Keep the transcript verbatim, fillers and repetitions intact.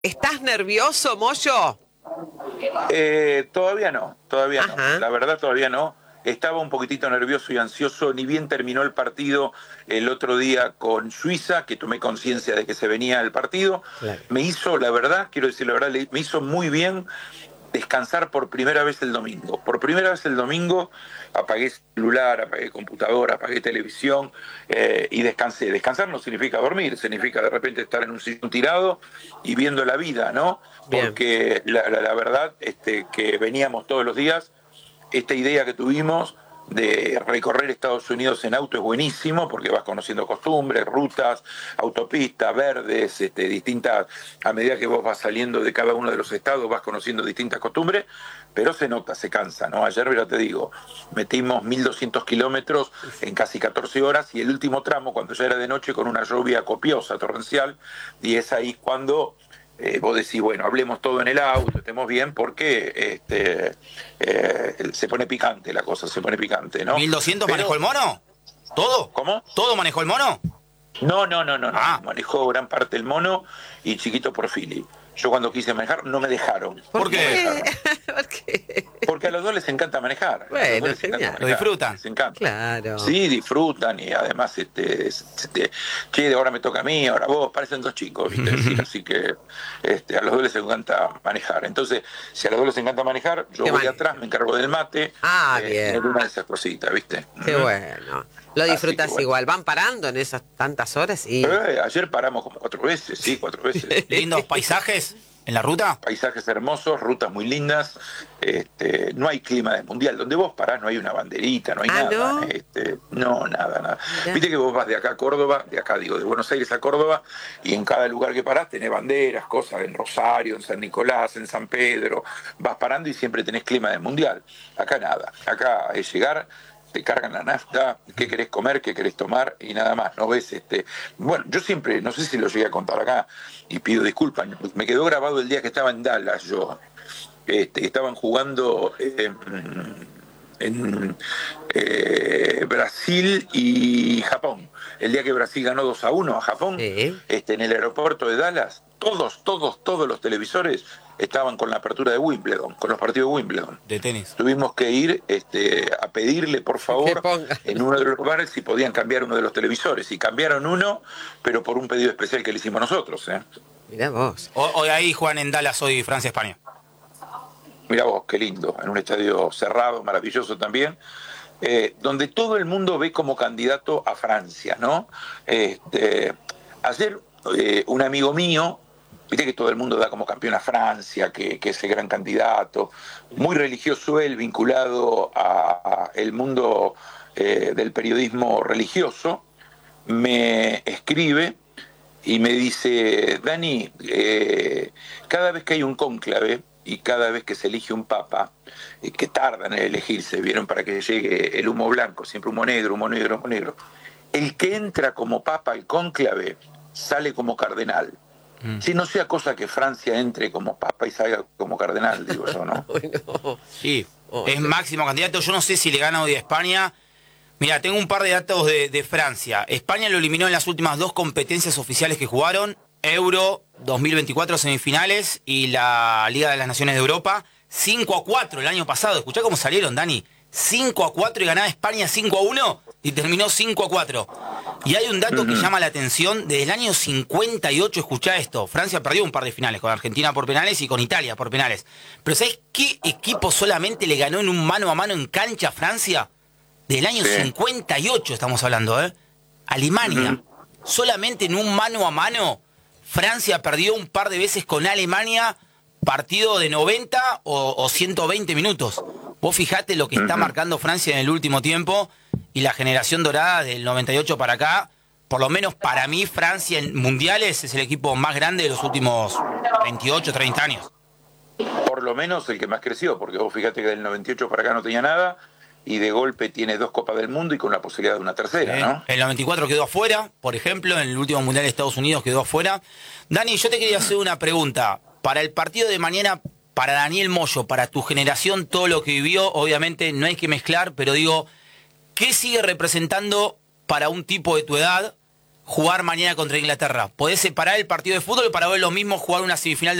¿Estás nervioso, Moyo? Eh, todavía no, todavía Ajá. no. La verdad todavía no. Estaba un poquitito nervioso y ansioso, ni bien terminó el partido el otro día con Suiza, que tomé conciencia de que se venía el partido. Claro. Me hizo, la verdad, quiero decir la verdad, le- me hizo muy bien descansar por primera vez el domingo. Por primera vez el domingo apagué celular, apagué computadora, apagué televisión eh, y descansé. Descansar no significa dormir, significa de repente estar en un sillón tirado y viendo la vida, ¿no? Bien. Porque la, la, la verdad este, que veníamos todos los días, esta idea que tuvimos de recorrer Estados Unidos en auto es buenísimo porque vas conociendo costumbres, rutas, autopistas, verdes, este, distintas, a medida que vos vas saliendo de cada uno de los estados vas conociendo distintas costumbres, pero se nota, se cansa, ¿no? Ayer, ya te digo, metimos mil doscientos kilómetros en casi catorce horas y el último tramo, cuando ya era de noche, con una lluvia copiosa, torrencial, y es ahí cuando... Eh, vos decís, bueno, hablemos todo en el auto, estemos bien, porque este, eh, se pone picante la cosa, se pone picante, ¿no? ¿mil doscientos Pero, manejó el mono? ¿Todo? ¿Cómo? ¿Todo manejó el mono? No, no, no, no, no. Ah. Manejó gran parte el mono y chiquito por Philly. Yo cuando quise manejar no me dejaron. ¿Por No qué? me dejaron. ¿Por qué? Porque a los dos les encanta manejar. Bueno, A los dos les encanta genial. manejar, Lo disfrutan. Les encanta. Claro. Sí, disfrutan y además, este, este, che, ahora me toca a mí, ahora vos, parecen dos chicos, ¿viste? Así, así que este, a los dos les encanta manejar. Entonces, si a los dos les encanta manejar, yo Qué voy mal. atrás, me encargo del mate. Ah, eh, bien. y alguna de esas cositas, ¿viste? Qué bueno. Lo Así disfrutas que bueno. igual. Van parando en esas tantas horas y... Eh, ayer paramos como cuatro veces, sí, cuatro veces. ¿Lindos paisajes en la ruta? Paisajes hermosos, rutas muy lindas, este, no hay clima de mundial, donde vos parás no hay una banderita, no hay Ah, nada, ¿no? este, no, nada, nada. Ya. Viste que vos vas de acá a Córdoba, de acá digo, de Buenos Aires a Córdoba, y en cada lugar que parás tenés banderas, cosas, en Rosario, en San Nicolás, en San Pedro, vas parando y siempre tenés clima de mundial. Acá nada, acá es llegar, te cargan la nafta, qué querés comer, qué querés tomar y nada más, no ves este. Bueno, yo siempre, no sé si lo llegué a contar acá y pido disculpas, me quedó grabado el día que estaba en Dallas yo. Este, estaban jugando eh, en eh, Brasil y Japón. El día que Brasil ganó dos a uno a Japón, Sí. este, en el aeropuerto de Dallas, todos, todos, todos los televisores estaban con la apertura de Wimbledon, con los partidos de Wimbledon. De tenis. Tuvimos que ir este, a pedirle, por Que favor, ponga. en uno de los lugares si podían cambiar uno de los televisores. Y cambiaron uno, pero por un pedido especial que le hicimos nosotros. ¿eh? Mirá vos. O- Hoy ahí juegan en Dallas, hoy Francia-España. Mirá vos, qué lindo, en un estadio cerrado, maravilloso también, eh, donde todo el mundo ve como candidato a Francia, ¿no? Este, ayer eh, un amigo mío, viste que todo el mundo da como campeón a Francia, que, que es el gran candidato, muy religioso él, vinculado a, a el mundo eh, del periodismo religioso, me escribe y me dice, Dani, eh, cada vez que hay un cónclave y cada vez que se elige un papa, eh, que tardan en elegirse, vieron, para que llegue el humo blanco, siempre humo negro, humo negro, humo negro, el que entra como papa al cónclave sale como cardenal. Mm. Si no sea cosa que Francia entre como papa y salga como cardenal, digo yo, ¿no? Bueno. Sí, Oh, es sí. máximo candidato. Yo no sé si le gana hoy a España. Mira, tengo un par de datos de, de Francia. España lo eliminó en las últimas dos competencias oficiales que jugaron. Euro dos mil veinticuatro semifinales y la Liga de las Naciones de Europa. cinco a cuatro el año pasado. Escuchá cómo salieron, Dani. cinco a cuatro y ganaba España cinco a uno y terminó cinco a cuatro. Y hay un dato que llama la atención. Desde el año cincuenta y ocho, escuchá esto. Francia perdió un par de finales con Argentina por penales y con Italia por penales. Pero ¿sabés qué equipo solamente le ganó en un mano a mano en cancha a Francia? Del año Sí. cincuenta y ocho estamos hablando, ¿eh? Alemania. Ujú. Solamente en un mano a mano, Francia perdió un par de veces con Alemania, partido de noventa o, o ciento veinte minutos. Vos fijate lo que está Ujú. marcando Francia en el último tiempo y la generación dorada del noventa y ocho para acá. Por lo menos para mí, Francia en mundiales es el equipo más grande de los últimos veintiocho, treinta años. Por lo menos el que más creció, porque vos fíjate que del noventa y ocho para acá no tenía nada, y de golpe tiene dos Copas del Mundo y con la posibilidad de una tercera, ¿Eh? ¿no? El noventa y cuatro quedó afuera, por ejemplo, en el último Mundial de Estados Unidos quedó afuera. Dani, yo te quería hacer una pregunta. Para el partido de mañana, para Daniel Moyo, para tu generación, todo lo que vivió, obviamente no hay que mezclar, pero digo, ¿qué sigue representando para un tipo de tu edad jugar mañana contra Inglaterra? ¿Podés separar el partido de fútbol para ver lo mismo jugar una semifinal de